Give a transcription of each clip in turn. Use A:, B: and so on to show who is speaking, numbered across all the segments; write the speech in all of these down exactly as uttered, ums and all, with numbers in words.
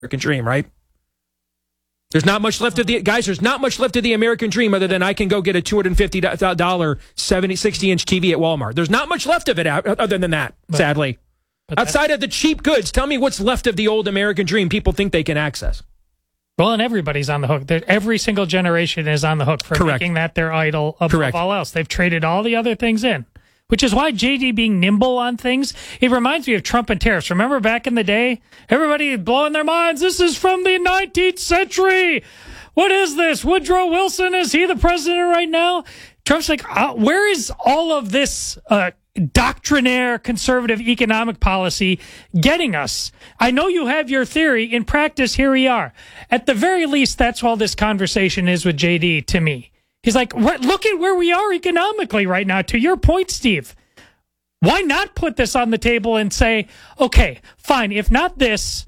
A: American dream, right? There's not much left of the guys. There's not much left of the American dream other than I can go get a two hundred fifty dollars seventy, sixty inch T V at Walmart. There's not much left of it other than that, but, sadly. But outside of the cheap goods, tell me what's left of the old American dream people think they can access.
B: Well, and everybody's on the hook. They're, every single generation is on the hook for
A: Correct.
B: making that their idol above
A: Correct.
B: all else. They've traded all the other things in, which is why J D being nimble on things, it reminds me of Trump and tariffs. Remember back in the day, everybody blowing their minds. This is from the nineteenth century. What is this? Woodrow Wilson, is he the president right now? Trump's like, uh, where is all of this uh, doctrinaire conservative economic policy getting us? I know you have your theory. In practice, here we are. At the very least, that's all this conversation is with J D to me. He's like, what, look at where we are economically right now. To your point, Steve, why not put this on the table and say, okay, fine. If not this,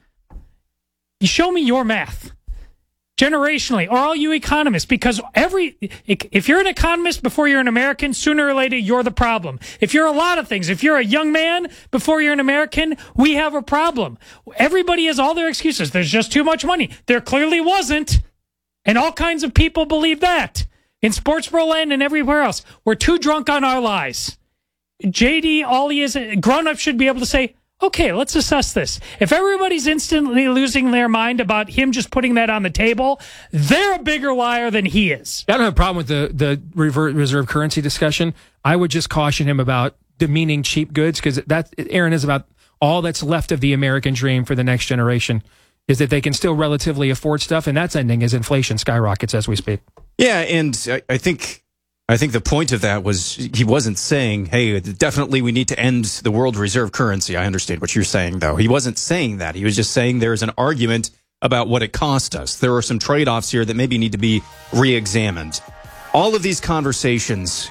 B: you show me your math. Generationally, or all you economists, because every if you're an economist before you're an American, sooner or later you're the problem. If you're a lot of things, if you're a young man before you're an American, we have a problem. Everybody has all their excuses. There's just too much money. There clearly wasn't, and all kinds of people believe that in Sportsboro land and everywhere else. We're too drunk on our lies. J D, all he is, grown-ups should be able to say, okay, let's assess this. If everybody's instantly losing their mind about him just putting that on the table, they're a bigger liar than he is.
A: I don't have a problem with the, the revert reserve currency discussion. I would just caution him about demeaning cheap goods, because that, Aaron, is about all that's left of the American dream for the next generation, is that they can still relatively afford stuff, and that's ending as inflation skyrockets as we speak.
C: Yeah, and I, I think... I think the point of that was he wasn't saying, hey, definitely we need to end the world reserve currency. I understand what you're saying, though. He wasn't saying that. He was just saying there's an argument about what it cost us. There are some trade-offs here that maybe need to be re-examined. All of these conversations,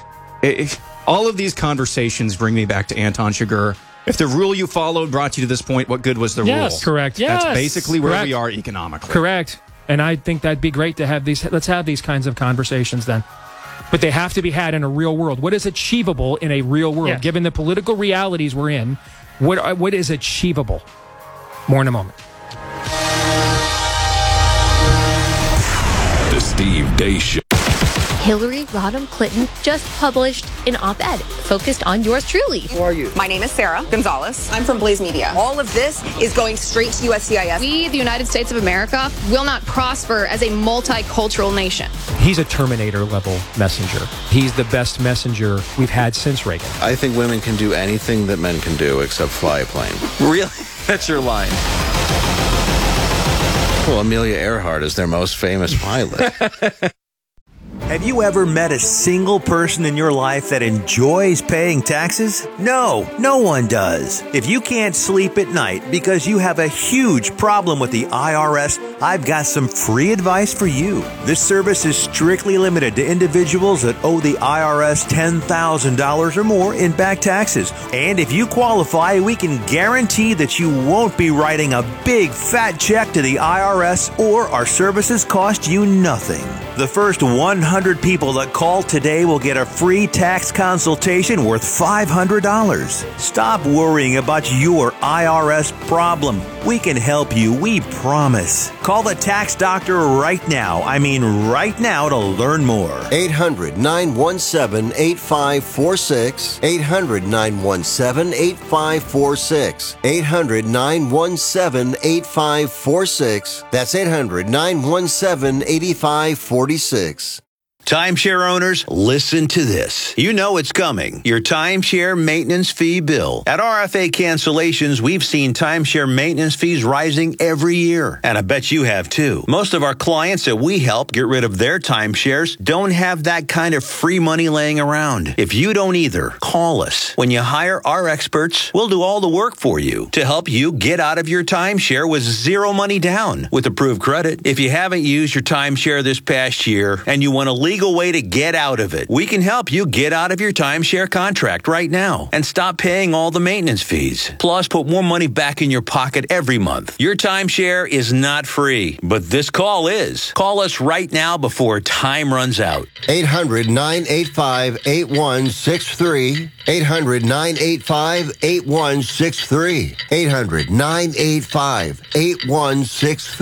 C: all of these conversations bring me back to Anton Chigurh. If the rule you followed brought you to this point, what good was the
A: yes,
C: rule?
A: Correct.
B: Yes.
C: That's basically where
A: Correct.
C: we are economically.
A: Correct. And I think that'd be great to have these. Let's have these kinds of conversations then. But they have to be had in a real world. What is achievable in a real world?
B: Yeah.
A: Given the political realities we're in, what what is achievable? More in a moment.
D: The Steve Deace Show.
E: Hillary Rodham Clinton just published an op-ed focused on yours truly.
F: Who are you?
G: My name is Sarah Gonzalez. I'm from Blaze Media. All of this is going straight to U S C I S.
H: We, the United States of America, will not prosper as a multicultural nation.
A: He's a Terminator level messenger. He's the best messenger we've had since Reagan.
I: I think women can do anything that men can do except fly a plane.
F: Really? That's your line.
I: Well, Amelia Earhart is their most famous pilot.
J: Have you ever met a single person in your life that enjoys paying taxes? No, no one does. If you can't sleep at night because you have a huge problem with the I R S, I've got some free advice for you. This service is strictly limited to individuals that owe the I R S ten thousand dollars or more in back taxes. And if you qualify, we can guarantee that you won't be writing a big fat check to the I R S, or our services cost you nothing. The first one hundred people that call today will get a free tax consultation worth five hundred dollars. Stop worrying about your I R S problem. We can help you, we promise. Call the tax doctor right now. I mean right now to learn more.
K: eight hundred, nine one seven, eight five four six. eight hundred, nine one seven, eight five four six. eight hundred, nine one seven, eight five four six. That's eight hundred, nine one seven, eight five four six.
L: Timeshare owners, listen to this. You know it's coming. Your timeshare maintenance fee bill. At R F A Cancellations, we've seen timeshare maintenance fees rising every year. And I bet you have too. Most of our clients that we help get rid of their timeshares don't have that kind of free money laying around. If you don't either, call us. When you hire our experts, we'll do all the work for you to help you get out of your timeshare with zero money down with approved credit. If you haven't used your timeshare this past year and you want to leave legal way to get out of it. We can help you get out of your timeshare contract right now and stop paying all the maintenance fees. Plus, put more money back in your pocket every month. Your timeshare is not free, but this call is. Call us right now before time runs out.
K: eight hundred, nine eight five, eight one six three. eight hundred, nine eight five, eight one six three. eight hundred, nine eight five, eight one six three.